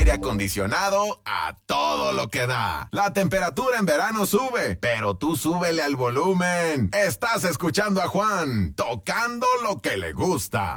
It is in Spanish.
aire acondicionado a todo lo que da. La temperatura en verano sube, pero tú súbele al volumen. Estás escuchando a Juan, tocando lo que le gusta.